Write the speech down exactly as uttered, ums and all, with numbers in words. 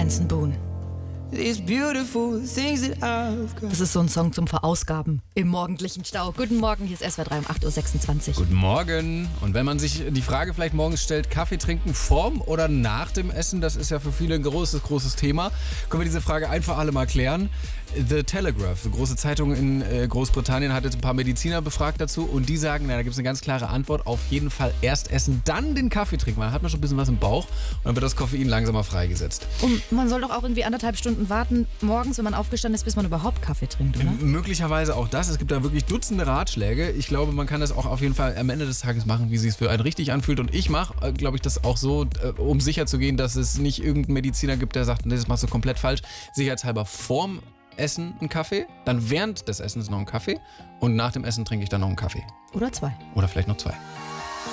Benson Boone. These beautiful things that I've got. Das ist so ein Song zum Verausgaben im morgendlichen Stau. Guten Morgen, hier ist S W R drei um acht Uhr sechsundzwanzig. Guten Morgen. Und wenn man sich die Frage vielleicht morgens stellt, Kaffee trinken vorm oder nach dem Essen, das ist ja für viele ein großes, großes Thema, können wir diese Frage einfach alle mal klären. The Telegraph, eine große Zeitung in äh, Großbritannien, hat jetzt ein paar Mediziner befragt dazu und die sagen, na, da gibt es eine ganz klare Antwort, auf jeden Fall erst essen, dann den Kaffee trinken. Man hat man schon ein bisschen was im Bauch und dann wird das Koffein langsamer freigesetzt. Und man soll doch auch irgendwie anderthalb Stunden warten, morgens, wenn man aufgestanden ist, bis man überhaupt Kaffee trinkt, oder? M- möglicherweise auch das. Es gibt da wirklich Dutzende Ratschläge. Ich glaube, man kann das auch auf jeden Fall am Ende des Tages machen, wie es sich für einen richtig anfühlt. Und ich mache, äh, glaube ich, das auch so, äh, um sicher zu gehen, dass es nicht irgendeinen Mediziner gibt, der sagt, nee, das machst du komplett falsch. Sicherheitshalber vorm Essen einen Kaffee, dann während des Essens noch einen Kaffee und nach dem Essen trinke ich dann noch einen Kaffee. Oder zwei. Oder vielleicht noch zwei.